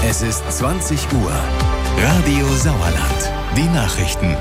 Es ist 20 Uhr. Radio Sauerland. Die Nachrichten.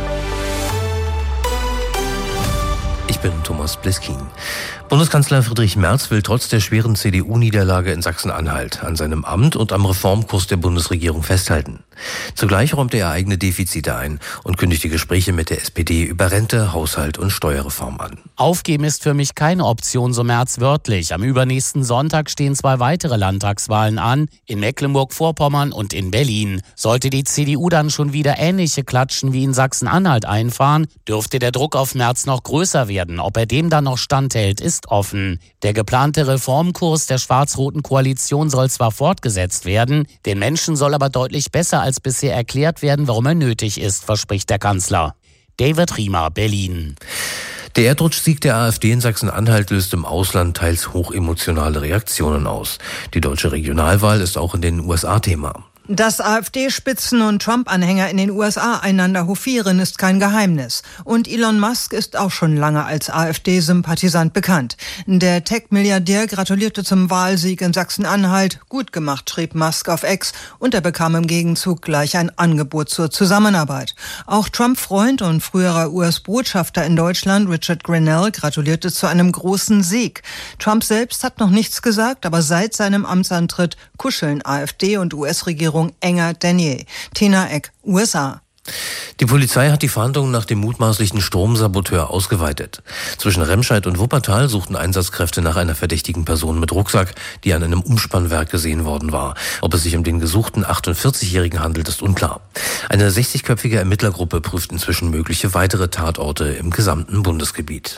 Ich bin Thomas Bleskin. Bundeskanzler Friedrich Merz will trotz der schweren CDU-Niederlage in Sachsen-Anhalt an seinem Amt und am Reformkurs der Bundesregierung festhalten. Zugleich räumt er eigene Defizite ein und kündigt die Gespräche mit der SPD über Rente, Haushalt und Steuerreform an. Aufgeben ist für mich keine Option, so Merz wörtlich. Am übernächsten Sonntag stehen 2 weitere Landtagswahlen an, in Mecklenburg-Vorpommern und in Berlin. Sollte die CDU dann schon wieder ähnliche Klatschen wie in Sachsen-Anhalt einfahren, dürfte der Druck auf Merz noch größer werden. Ob er dem dann noch standhält, ist offen. Der geplante Reformkurs der schwarz-roten Koalition soll zwar fortgesetzt werden, den Menschen soll aber deutlich besser als bisher erklärt werden, warum er nötig ist, verspricht der Kanzler. David Riemer, Berlin. Der Erdrutschsieg der AfD in Sachsen-Anhalt löst im Ausland teils hochemotionale Reaktionen aus. Die deutsche Regionalwahl ist auch in den USA Thema. Dass AfD-Spitzen und Trump-Anhänger in den USA einander hofieren, ist kein Geheimnis. Und Elon Musk ist auch schon lange als AfD-Sympathisant bekannt. Der Tech-Milliardär gratulierte zum Wahlsieg in Sachsen-Anhalt. Gut gemacht, schrieb Musk auf X. Und er bekam im Gegenzug gleich ein Angebot zur Zusammenarbeit. Auch Trump-Freund und früherer US-Botschafter in Deutschland, Richard Grenell, gratulierte zu einem großen Sieg. Trump selbst hat noch nichts gesagt, aber seit seinem Amtsantritt kuscheln AfD und US-Regierung enger denn je. Tina Eck, USA. Die Polizei hat die Fahndungen nach dem mutmaßlichen Stromsaboteur ausgeweitet. Zwischen Remscheid und Wuppertal suchten Einsatzkräfte nach einer verdächtigen Person mit Rucksack, die an einem Umspannwerk gesehen worden war. Ob es sich um den gesuchten 48-Jährigen handelt, ist unklar. Eine 60-köpfige Ermittlergruppe prüft inzwischen mögliche weitere Tatorte im gesamten Bundesgebiet.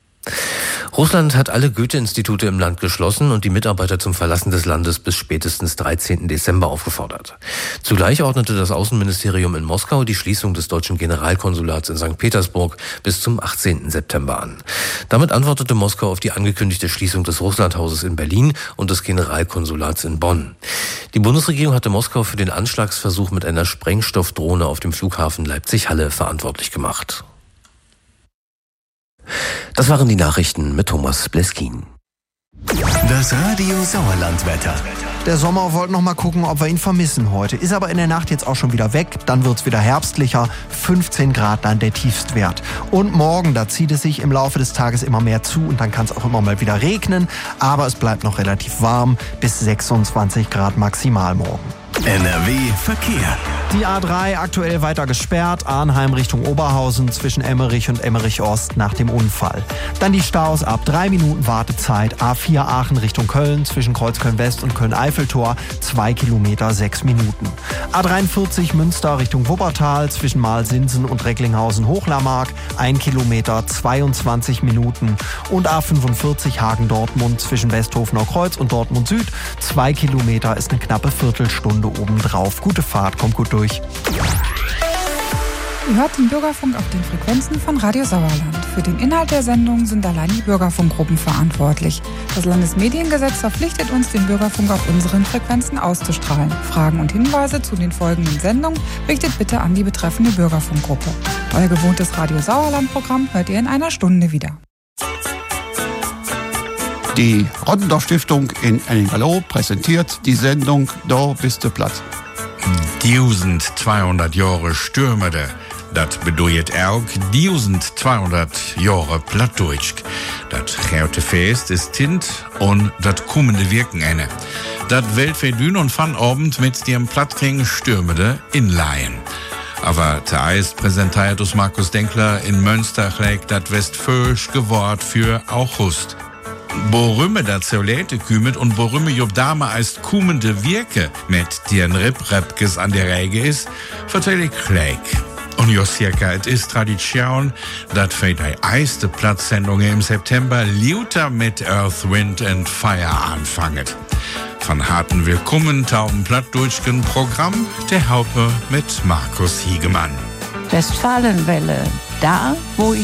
Russland hat alle Goethe-Institute im Land geschlossen und die Mitarbeiter zum Verlassen des Landes bis spätestens 13. Dezember aufgefordert. Zugleich ordnete das Außenministerium in Moskau die Schließung des deutschen Generalkonsulats in St. Petersburg bis zum 18. September an. Damit antwortete Moskau auf die angekündigte Schließung des Russlandhauses in Berlin und des Generalkonsulats in Bonn. Die Bundesregierung hatte Moskau für den Anschlagsversuch mit einer Sprengstoffdrohne auf dem Flughafen Leipzig-Halle verantwortlich gemacht. Das waren die Nachrichten mit Thomas Bleskin. Das Radio Sauerland-Wetter. Der Sommer wollte noch mal gucken, ob wir ihn vermissen heute. Ist aber in der Nacht jetzt auch schon wieder weg. Dann wird's wieder herbstlicher. 15 Grad dann der Tiefstwert. Und morgen, da zieht es sich im Laufe des Tages immer mehr zu und dann kann es auch immer mal wieder regnen. Aber es bleibt noch relativ warm, bis 26 Grad maximal morgen. NRW Verkehr. Die A3 aktuell weiter gesperrt, Arnheim Richtung Oberhausen zwischen Emmerich und Emmerich-Ost nach dem Unfall. Dann die Staus ab 3 Minuten Wartezeit, A4 Aachen Richtung Köln zwischen Kreuzköln-West und Köln-Eiffeltor 2 Kilometer 6 Minuten. A43 Münster Richtung Wuppertal zwischen Malsinsen und Recklinghausen-Hochlarmark 1 Kilometer 22 Minuten. Und A45 Hagen-Dortmund zwischen Westhofener-Kreuz und Dortmund Süd 2 Kilometer ist eine knappe Viertelstunde obendrauf. Gute Fahrt, kommt gut durch. Ihr hört den Bürgerfunk auf den Frequenzen von Radio Sauerland. Für den Inhalt der Sendung sind allein die Bürgerfunkgruppen verantwortlich. Das Landesmediengesetz verpflichtet uns, den Bürgerfunk auf unseren Frequenzen auszustrahlen. Fragen und Hinweise zu den folgenden Sendungen richtet bitte an die betreffende Bürgerfunkgruppe. Euer gewohntes Radio Sauerland-Programm hört ihr in einer Stunde wieder. Die Rottendorf Stiftung in Enningerloh präsentiert die Sendung Da bist du platt. 1200 Jahre Stürmede. Das bedeutet auch 1200 Jahre Plattdeutsch. Das große Fest ist Tint und das kommende Wirken eine. Das Weltferdün und Fanabend mit dem Plattking Stürmede in Laien. Aber zuerst präsentiert uns Markus Denkler in Münster gleich das Westfölisch Gewort für August. Borümme dat Zeolete kümet und borümme job Dame als kommende Wirke mit deren Riprepkes an der Reige ist, vertell ich gleich. Und jo circa es ist Tradition, dat für die erste Platzsendungen im September lauter mit Earth, Wind and Fire anfanget. Von harten Willkommen tauben plattdeutschen Programm der Haupe mit Markus Hiegemann. Westfalenwelle, da wo